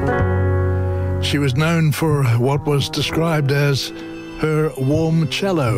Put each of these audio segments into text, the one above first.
She was known for what was described as her warm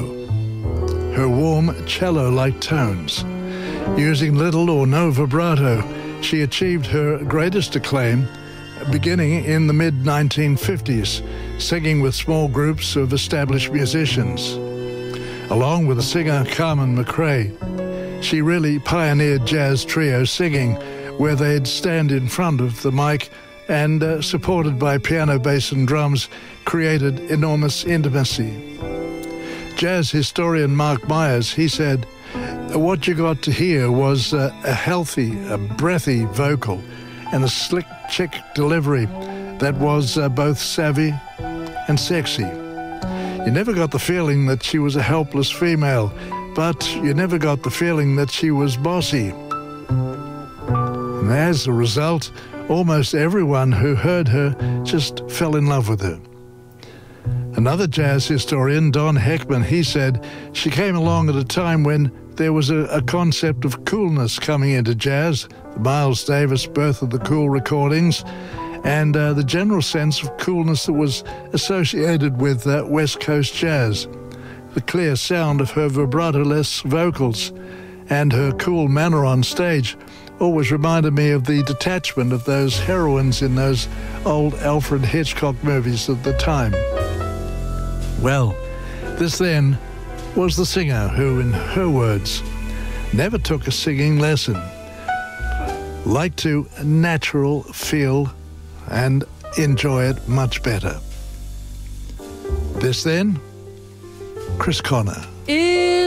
cello-like tones. Using little or no vibrato, she achieved her greatest acclaim beginning in the mid-1950s, singing with small groups of established musicians. Along with the singer Carmen McRae, she really pioneered jazz trio singing, where they'd stand in front of the mic and, supported by piano, bass and drums, created enormous intimacy. Jazz historian Mark Myers, he said, what you got to hear was a healthy, a breathy vocal and a slick chick delivery that was both savvy and sexy. You never got the feeling that she was a helpless female, but you never got the feeling that she was bossy. And as a result, almost everyone who heard her just fell in love with her. Another jazz historian, Don Heckman, he said she came along at a time when there was a concept of coolness coming into jazz, the Miles Davis Birth of the Cool recordings, and the general sense of coolness that was associated with West Coast jazz. The clear sound of her vibrato-less vocals and her cool manner on stage always reminded me of the detachment of those heroines in those old Alfred Hitchcock movies of the time. Well, this then was the singer who, in her words, never took a singing lesson, liked to natural feel and enjoy it much better. This then, Chris Connor.